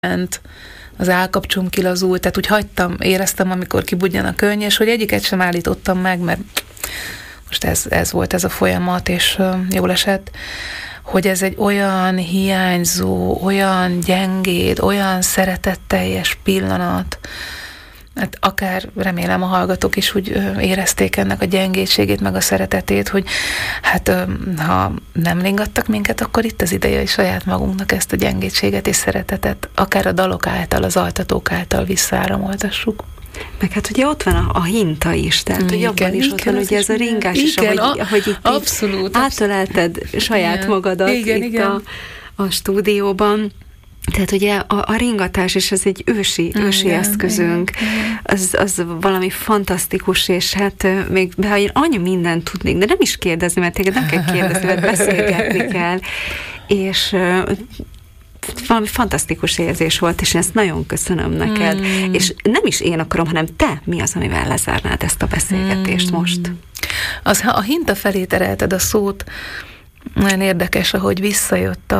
az állkapcsom kilazult, tehát úgy hagytam, éreztem, amikor kibudjan a könny, és hogy egyiket sem állítottam meg, mert most ez volt ez a folyamat, és jól esett, hogy ez egy olyan hiányzó, olyan gyengéd, olyan szeretetteljes pillanat, hát akár remélem a hallgatók is úgy érezték ennek a gyengétségét, meg a szeretetét, hogy hát ha nem lingattak minket, akkor itt az ideje, hogy saját magunknak ezt a gyengétséget és szeretetet akár a dalok által, az altatók által visszaáramoltassuk. Meg hát ugye ott van a hinta is, tehát hogy abban is ott van ugye ez a ringás is, ahogy itt abszolút, átölelted saját magadat itt a stúdióban. Tehát ugye a ringatás, és ez egy ősi eszközünk, az valami fantasztikus, és hát még ha én annyi mindent tudnék, de nem is kérdezni, mert téged nem kell kérdezni, mert beszélgetni kell, és valami fantasztikus érzés volt, és én ezt nagyon köszönöm neked, és nem is én akarom, hanem te, mi az, amivel lezárnád ezt a beszélgetést most? Az, ha a hinta felé terelted a szót, nagyon érdekes, ahogy visszajött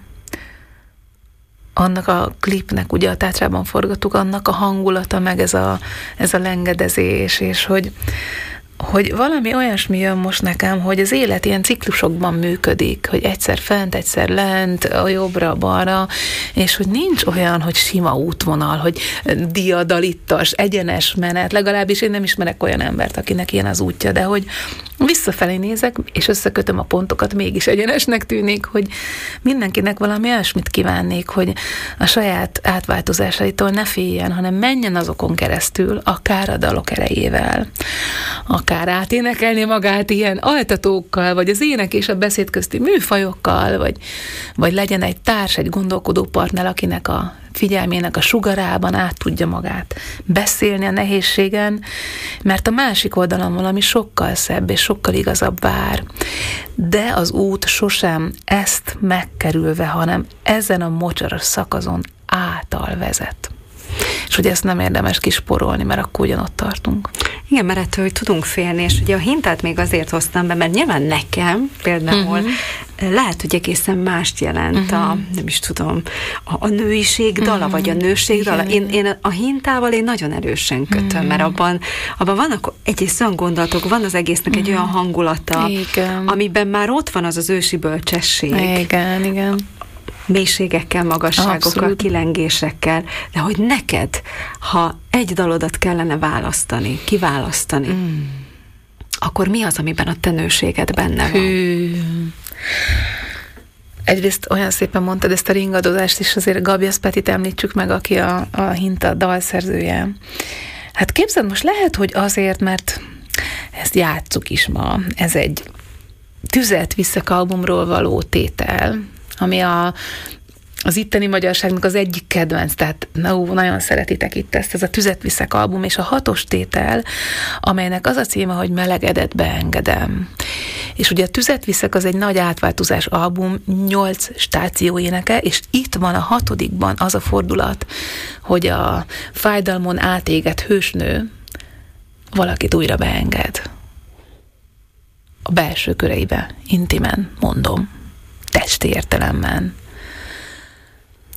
annak a klipnek, ugye a Tátrában forgattuk, annak a hangulata, meg ez a lengedezés, és hogy valami olyasmi jön most nekem, hogy az élet ilyen ciklusokban működik, hogy egyszer fent, egyszer lent, a jobbra, a balra, és hogy nincs olyan, hogy sima útvonal, hogy diadalittas, egyenes menet, legalábbis én nem ismerek olyan embert, akinek ilyen az útja, de hogy visszafelé nézek, és összekötöm a pontokat, mégis egyenesnek tűnik, hogy mindenkinek valami olyasmit kívánnék, hogy a saját átváltozásaitól ne féljen, hanem menjen azokon keresztül, akár a dalok erejével, akár áténekelni magát ilyen altatókkal, vagy az ének és a beszéd közti műfajokkal, vagy legyen egy társ, egy gondolkodó partner, akinek a figyelmének a sugarában át tudja magát beszélni a nehézségen, mert a másik oldalon valami sokkal szebb és sokkal igazabb vár. De az út sosem ezt megkerülve, hanem ezen a mocsaras szakaszon által vezet. És hogy ezt nem érdemes kisporolni, mert akkor ugyanott tartunk. Igen, mert ettől, hogy tudunk félni, és ugye a hintát még azért hoztam be, mert nyilván nekem például lehet, hogy egészen mást jelent nem is tudom, a nőiség dala, vagy a nőség dala. Én a hintával nagyon erősen kötöm, mert abban vannak egyrészt olyan gondolatok, van az egésznek egy olyan hangulata, amiben már ott van az ősi bölcsesség. Igen. Mélységekkel, magasságokkal, kilengésekkel, de hogy neked, ha egy dalodat kellene kiválasztani, akkor mi az, amiben a te nőséged benne van? Egyrészt olyan szépen mondtad ezt a ringadozást is, azért Gabjasz Petit említsük meg, aki a hinta dalszerzője. Hát képzeld, most lehet, hogy azért, mert ezt játsszuk is ma, ez egy Tüzet viszek albumról való tétel, ami az itteni magyarságnak az egyik kedvenc, tehát nagyon szeretitek itt ezt, ez a Tüzet viszek album, és a 6-os tétel, amelynek az a címe, hogy Melegedet beengedem. És ugye a Tüzet viszek az egy nagy átváltozás album, 8 stációéneke, és itt van a 6-ban az a fordulat, hogy a fájdalmon átégett hősnő valakit újra beenged. A belső köreibe, intimen, mondom, testi értelemben.